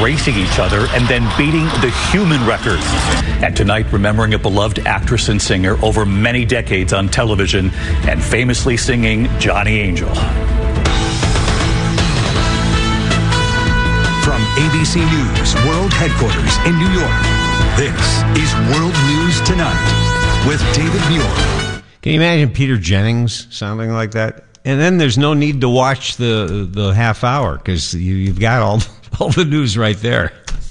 racing each other and then beating the human record. And tonight, remembering a beloved actress and singer over many decades on television and famously singing Johnny Angel. From ABC News World Headquarters in New York, this is World News Tonight with David Muir. Can you imagine Peter Jennings sounding like that? And then there's no need to watch the half hour because you've got all the news right there.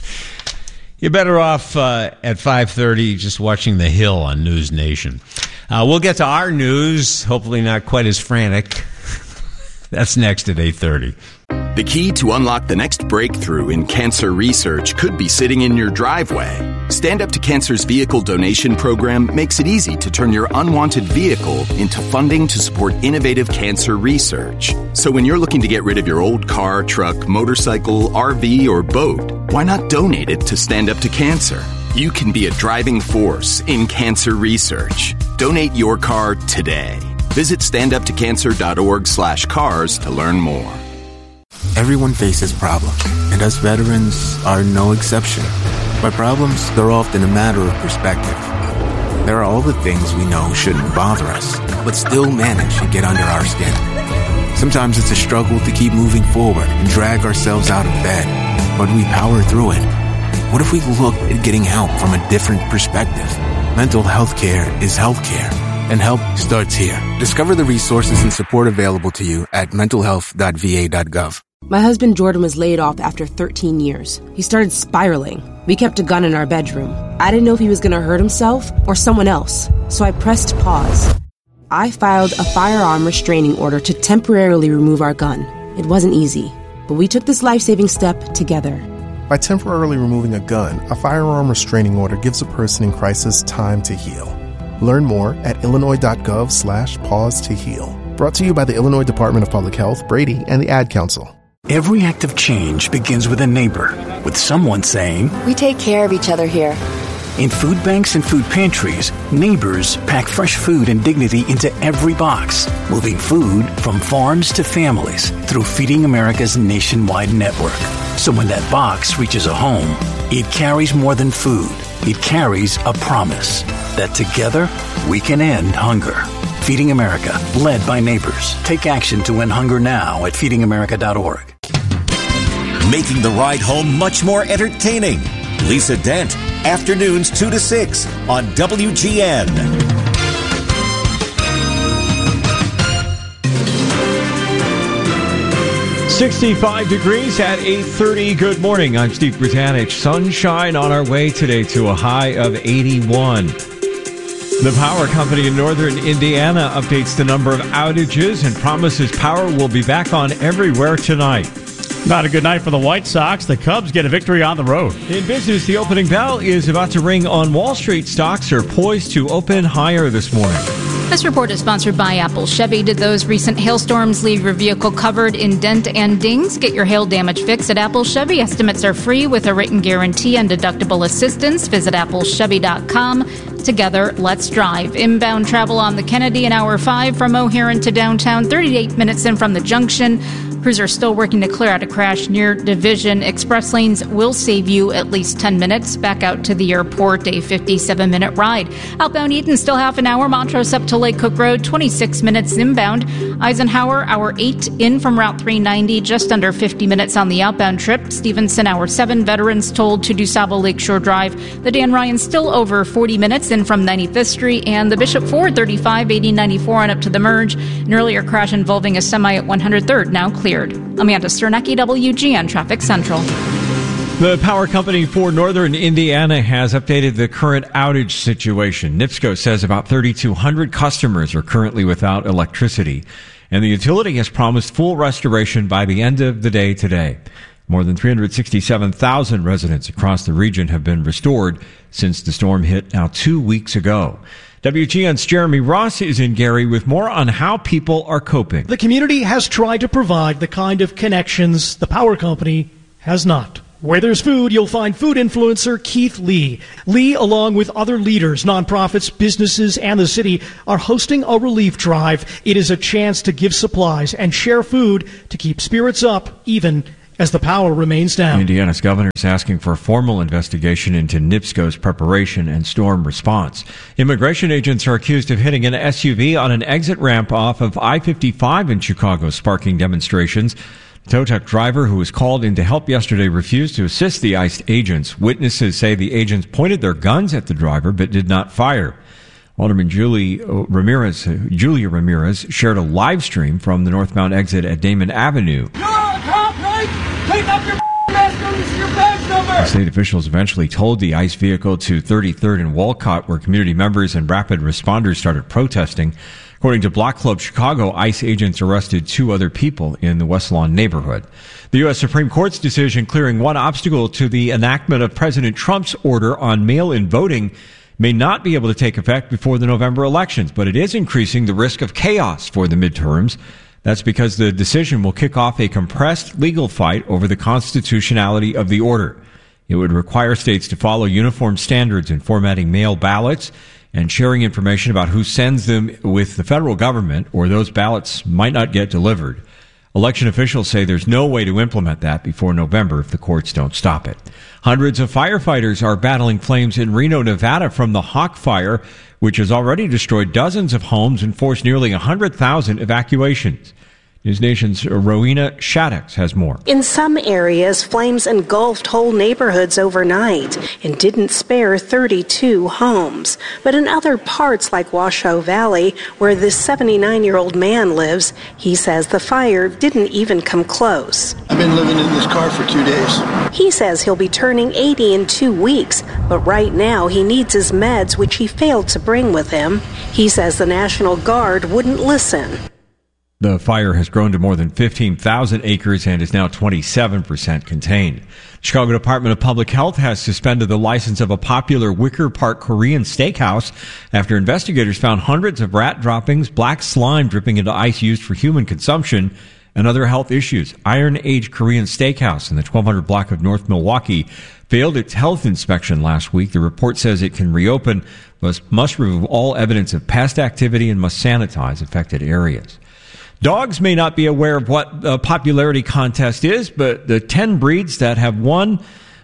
You're better off at 5:30 just watching The Hill on News Nation. We'll get to our news, hopefully not quite as frantic. That's next at 8:30. The key to unlock the next breakthrough in cancer research could be sitting in your driveway. Stand Up to Cancer's vehicle donation program makes it easy to turn your unwanted vehicle into funding to support innovative cancer research. So when you're looking to get rid of your old car, truck, motorcycle, RV, or boat, why not donate it to Stand Up to Cancer? You can be a driving force in cancer research. Donate your car today. Visit standuptocancer.org/cars to learn more. Everyone faces problems, and us veterans are no exception. By problems, they're often a matter of perspective. There are all the things we know shouldn't bother us, but still manage to get under our skin. Sometimes it's a struggle to keep moving forward and drag ourselves out of bed, but we power through it. What if we look at getting help from a different perspective? Mental health care is health care, and help starts here. Discover the resources and support available to you at mentalhealth.va.gov. My husband Jordan was laid off after 13 years. He started spiraling. We kept a gun in our bedroom. I didn't know if he was going to hurt himself or someone else, so I pressed pause. I filed a firearm restraining order to temporarily remove our gun. It wasn't easy, but we took this life-saving step together. By temporarily removing a gun, a firearm restraining order gives a person in crisis time to heal. Learn more at illinois.gov/pause to heal. Brought to you by the Illinois Department of Public Health, Brady, and the Ad Council. Every act of change begins with a neighbor, with someone saying, "We take care of each other here." In food banks and food pantries, neighbors pack fresh food and dignity into every box, moving food from farms to families through Feeding America's nationwide network. So when that box reaches a home, it carries more than food. It carries a promise that together we can end hunger. Feeding America, led by neighbors. Take action to end hunger now at feedingamerica.org. Making the ride home much more entertaining. Lisa Dent, afternoons 2 to 6 on WGN. .65 degrees at 8:30. Good morning. I'm Steve Britanich. Sunshine on our way today to a high of 81. The power company in northern Indiana updates the number of outages and promises power will be back on everywhere tonight. Not a good night for the White Sox. The Cubs get a victory on the road. In business, the opening bell is about to ring on Wall Street. Stocks are poised to open higher this morning. This report is sponsored by Apple Chevy. Did those recent hailstorms leave your vehicle covered in dent and dings? Get your hail damage fixed at Apple Chevy. Estimates are free with a written guarantee and deductible assistance. Visit applechevy.com. Together, let's drive. Inbound travel on the Kennedy in hour 5 from O'Hare to downtown, 38 minutes in from the junction. Crews are still working to clear out a crash near Division. Express lanes will save you at least 10 minutes. Back out to the airport, a 57-minute ride. Outbound Eaton, still half an hour. Montrose up to Lake Cook Road, 26 minutes inbound. Eisenhower, hour 8 in from Route 390, just under 50 minutes on the outbound trip. Stevenson, hour 7. Veterans told to DuSable Lakeshore Drive. The Dan Ryan still over 40 minutes in from 95th Street. And the Bishop Ford, 35, 80, 94 on up to the merge. An earlier crash involving a semi at 103rd, now cleared. Amanda Sternecki, WGN Traffic Central. The power company for northern Indiana has updated the current outage situation. NIPSCO says about 3,200 customers are currently without electricity, and the utility has promised full restoration by the end of the day today. More than 367,000 residents across the region have been restored since the storm hit now 2 weeks ago. WGN's Jeremy Ross is in Gary with more on how people are coping. The community has tried to provide the kind of connections the power company has not. Where there's food, you'll find food influencer Keith Lee. Lee, along with other leaders, nonprofits, businesses, and the city, are hosting a relief drive. It is a chance to give supplies and share food to keep spirits up, even as the power remains down. Indiana's governor is asking for a formal investigation into NIPSCO's preparation and storm response. Immigration agents are accused of hitting an SUV on an exit ramp off of I-55 in Chicago, sparking demonstrations. The tow truck driver who was called in to help yesterday refused to assist the ICE agents. Witnesses say the agents pointed their guns at the driver but did not fire. Alderman Julia Ramirez shared a live stream from the northbound exit at Damon Avenue. You're a cop, right? Take off your mask and release your badge number. State officials eventually towed the ICE vehicle to 33rd and Walcott, where community members and rapid responders started protesting. According to Block Club Chicago, ICE agents arrested 2 other people in the West Lawn neighborhood. The U.S. Supreme Court's decision clearing one obstacle to the enactment of President Trump's order on mail-in voting may not be able to take effect before the November elections, but it is increasing the risk of chaos for the midterms. That's because the decision will kick off a compressed legal fight over the constitutionality of the order. It would require states to follow uniform standards in formatting mail ballots and sharing information about who sends them with the federal government, or those ballots might not get delivered. Election officials say there's no way to implement that before November if the courts don't stop it. Hundreds of firefighters are battling flames in Reno, Nevada from the Hawk Fire, which has already destroyed dozens of homes and forced nearly 100,000 evacuations. News Nation's Rowena Shaddix has more. In some areas, flames engulfed whole neighborhoods overnight and didn't spare 32 homes. But in other parts like Washoe Valley, where this 79-year-old man lives, he says the fire didn't even come close. I've been living in this car for 2 days. He says he'll be turning 80 in 2 weeks, but right now he needs his meds, which he failed to bring with him. He says the National Guard wouldn't listen. The fire has grown to more than 15,000 acres and is now 27% contained. The Chicago Department of Public Health has suspended the license of a popular Wicker Park Korean steakhouse after investigators found hundreds of rat droppings, black slime dripping into ice used for human consumption, and other health issues. Iron Age Korean Steakhouse in the 1200 block of North Milwaukee failed its health inspection last week. The report says it can reopen, but must remove all evidence of past activity and must sanitize affected areas. Dogs may not be aware of what the popularity contest is, but the 10 breeds that have won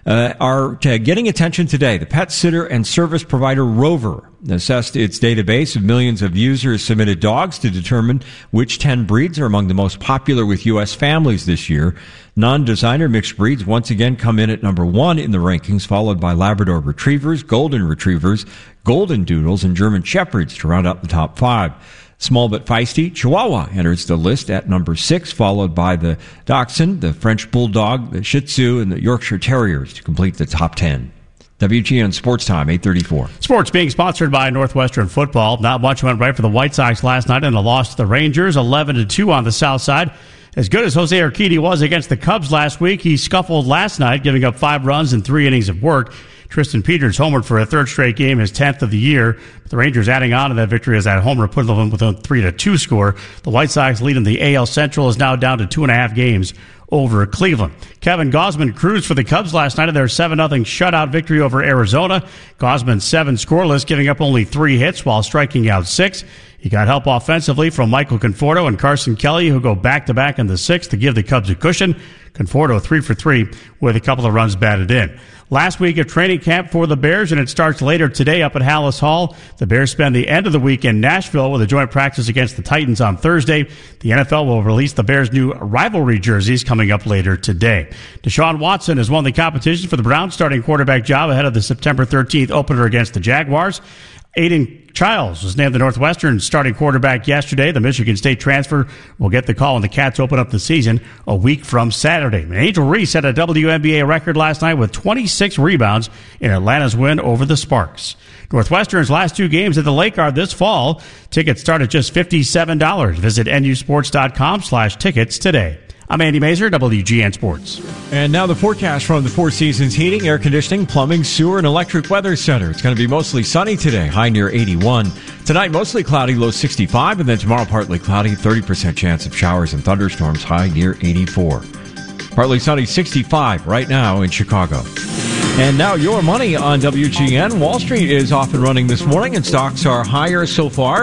are getting attention today. The pet sitter and service provider Rover assessed its database of millions of users submitted dogs to determine which 10 breeds are among the most popular with U.S. families this year. Non-designer mixed breeds once again come in at number 1 in the rankings, followed by Labrador Retrievers, Golden Retrievers, Golden Doodles, and German Shepherds to round out the top 5. Small but feisty, Chihuahua enters the list at number 6, followed by the Dachshund, the French Bulldog, the Shih Tzu, and the Yorkshire Terriers to complete the top 10. WGN Sports Time, 8:34. Sports being sponsored by Northwestern Football. Not much went right for the White Sox last night in a loss to the Rangers, 11-2 on the south side. As good as Jose Urquidy was against the Cubs last week, he scuffled last night, giving up 5 runs in 3 innings of work. Tristan Peters homered for a 3rd straight game, his 10th of the year. But the Rangers adding on to that victory as that homer put them with a 3-2 score. The White Sox lead in the AL Central is now down to 2.5 games over Cleveland. Kevin Gausman cruised for the Cubs last night in their 7-0 shutout victory over Arizona. Gausman 7 scoreless, giving up only 3 hits while striking out 6. He got help offensively from Michael Conforto and Carson Kelly, who go back-to-back in the 6th to give the Cubs a cushion. Conforto 3 for 3 with a couple of runs batted in. Last week of training camp for the Bears, and it starts later today up at Hallis Hall. The Bears spend the end of the week in Nashville with a joint practice against the Titans on Thursday. The NFL will release the Bears' new rivalry jerseys coming up later today. Deshaun Watson has won the competition for the Browns starting quarterback job ahead of the September 13th opener against the Jaguars. Aiden Childs was named the Northwestern starting quarterback yesterday. The Michigan State transfer will get the call when the Cats open up the season a week from Saturday. And Angel Reese set a WNBA record last night with 26 rebounds in Atlanta's win over the Sparks. Northwestern's last 2 games at the Lake are this fall. Tickets start at just $57. Visit nusports.com/tickets today. I'm Andy Mazur, WGN Sports. And now the forecast from the Four Seasons Heating, Air Conditioning, Plumbing, Sewer, and Electric Weather Center. It's going to be mostly sunny today, high near 81. Tonight, mostly cloudy, low 65. And then tomorrow, partly cloudy, 30% chance of showers and thunderstorms, high near 84. Partly sunny, 65 right now in Chicago. And now your money on WGN. Wall Street is off and running this morning, and stocks are higher so far.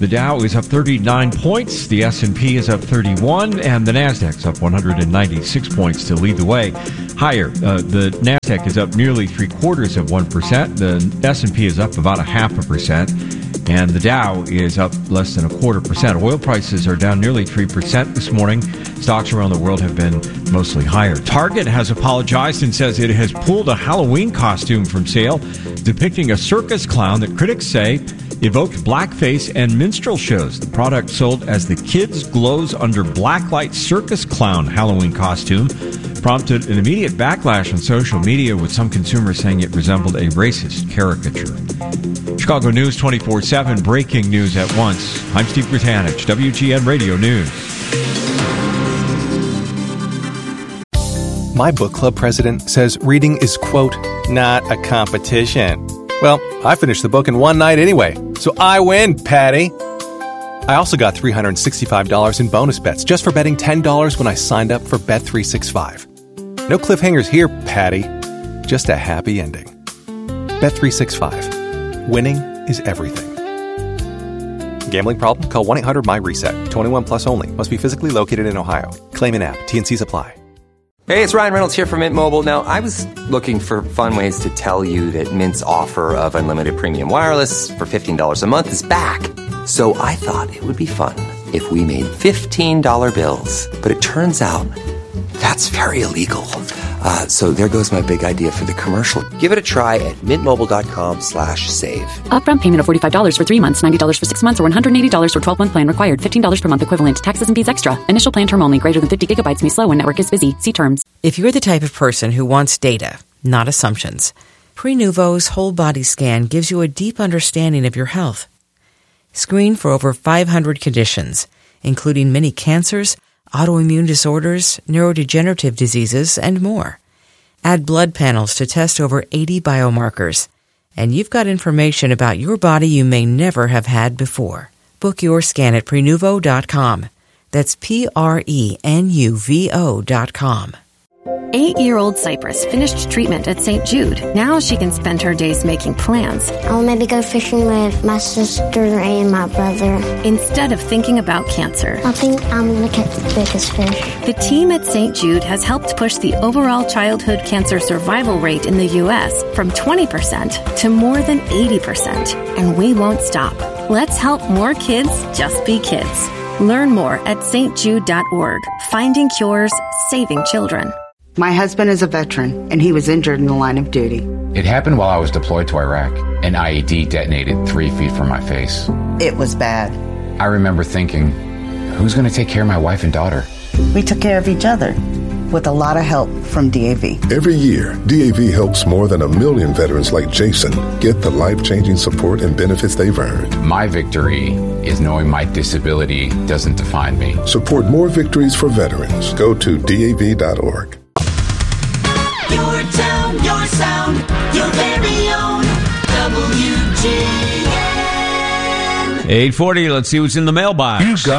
The Dow is up 39 points, the S&P is up 31, and the Nasdaq's up 196 points to lead the way. Higher, the Nasdaq is up nearly 0.75%, the S&P is up about 0.5%, and the Dow is up less than 0.25%. Oil prices are down nearly 3% this morning. Stocks around the world have been mostly higher. Target has apologized and says it has pulled a Halloween costume from sale depicting a circus clown that critics say evoked blackface and minstrel shows. The product sold as the Kids Glows Under Blacklight Circus Clown Halloween costume prompted an immediate backlash on social media, with some consumers saying it resembled a racist caricature. Chicago News 24/7, breaking news at once. I'm Steve Gratanich, WGN Radio News. My book club president says reading is, quote, not a competition. Well, I finished the book in one night anyway, so I win, Patty. I also got $365 in bonus bets just for betting $10 when I signed up for Bet365. No cliffhangers here, Patty. Just a happy ending. Bet365. Winning is everything. Gambling problem? Call 1-800-MY-RESET. 21 plus only. Must be physically located in Ohio. Claim in app. T&Cs apply. Hey, it's Ryan Reynolds here from Mint Mobile. Now, I was looking for fun ways to tell you that Mint's offer of unlimited premium wireless for $15 a month is back. So I thought it would be fun if we made $15 bills. But it turns out that's very illegal. So there goes my big idea for the commercial. Give it a try at mintmobile.com/save. Upfront payment of $45 for 3 months, $90 for 6 months, or $180 for 12-month plan required. $15 per month equivalent. Taxes and fees extra. Initial plan term only. Greater than 50 gigabytes may slow when network is busy. See terms. If you're the type of person who wants data, not assumptions, Prenuvo's whole body scan gives you a deep understanding of your health. Screen for over 500 conditions, including many cancers, autoimmune disorders, neurodegenerative diseases, and more. Add blood panels to test over 80 biomarkers, and you've got information about your body you may never have had before. Book your scan at Prenuvo.com. That's Prenuvo.com. 8-year-old Cypress finished treatment at St. Jude. Now she can spend her days making plans. I'll maybe go fishing with my sister and my brother. Instead of thinking about cancer. I think I'm going to catch the biggest fish. The team at St. Jude has helped push the overall childhood cancer survival rate in the U.S. from 20% to more than 80%. And we won't stop. Let's help more kids just be kids. Learn more at stjude.org. Finding cures, saving children. My husband is a veteran, and he was injured in the line of duty. It happened while I was deployed to Iraq. An IED detonated 3 feet from my face. It was bad. I remember thinking, who's going to take care of my wife and daughter? We took care of each other, with a lot of help from DAV. Every year, DAV helps more than 1 million veterans like Jason get the life-changing support and benefits they've earned. My victory is knowing my disability doesn't define me. Support more victories for veterans. Go to DAV.org. Your town, your sound, your very own WGN. 8:40, let's see what's in the mailbox. You got